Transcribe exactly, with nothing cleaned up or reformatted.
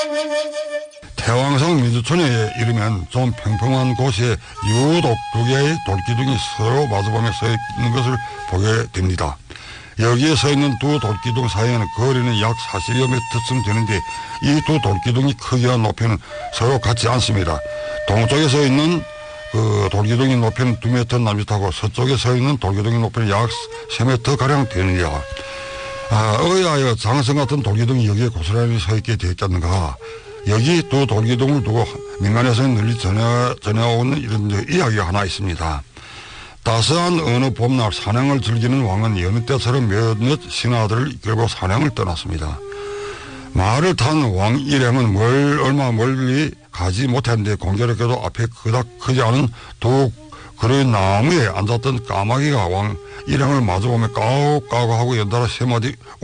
태왕성 민주촌에 이르면 좀 평평한 곳에 유독 두 개의 돌기둥이 서로 마주보며 서 있는 것을 보게 됩니다. 여기에 서 있는 두 돌기둥 사이에는 거리는 약 사십여 미터쯤 되는데 이 두 돌기둥이 크기와 높이는 서로 같지 않습니다. 동쪽에 서 있는 그 돌기둥의 높이는 두 미터 남짓하고 서쪽에 서 있는 돌기둥의 높이는 약 세 미터 가량 되느냐. 아, 의아하여 장성 같은 돌기둥이 여기에 고스란히 서 있게 되었겠는가. 여기 두 돌기둥을 두고 민간에서는 널리 전해, 전해오는 이런 이야기가 하나 있습니다. 따스한 어느 봄날 사냥을 즐기는 왕은 여느 때처럼 몇몇 신하들을 이끌고 사냥을 떠났습니다. 말을 탄 왕 일행은 멀, 얼마 멀리 가지 못했는데 공교롭게도 앞에 그닥 크지 않은 두 그의 나무에 앉았던 까마귀가 왕 일행을 마주보며 까옥까옥 하고 연달아 세 마디